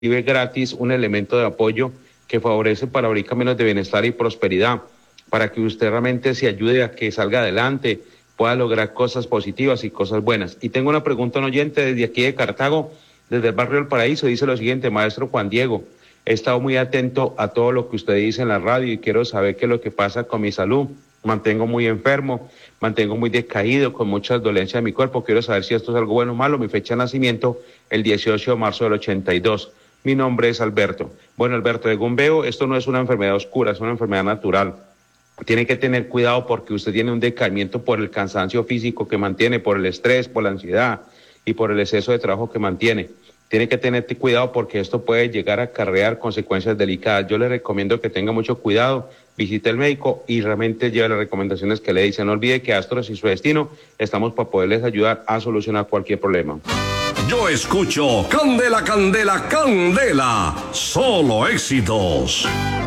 recibe gratis un elemento de apoyo que favorece para abrir caminos de bienestar y prosperidad, para que usted realmente se ayude a que salga adelante, pueda lograr cosas positivas y cosas buenas. Y tengo una pregunta a un oyente desde aquí de Cartago, desde el barrio del Paraíso, dice lo siguiente: maestro Juan Diego, he estado muy atento a todo lo que usted dice en la radio y quiero saber qué es lo que pasa con mi salud. Mantengo muy enfermo, mantengo muy decaído, con muchas dolencias en mi cuerpo. Quiero saber si esto es algo bueno o malo. Mi fecha de nacimiento, el 18 de marzo del 82. Mi nombre es Alberto. Bueno, Alberto, según veo, esto no es una enfermedad oscura, es una enfermedad natural. Tiene que tener cuidado porque usted tiene un decaimiento por el cansancio físico que mantiene, por el estrés, por la ansiedad y por el exceso de trabajo que mantiene. Tiene que tener cuidado porque esto puede llegar a acarrear consecuencias delicadas. Yo le recomiendo que tenga mucho cuidado, visite al médico y realmente lleve las recomendaciones que le dicen. No olvide que Astros y su destino estamos para poderles ayudar a solucionar cualquier problema. Yo escucho Candela, Candela, Candela, solo éxitos.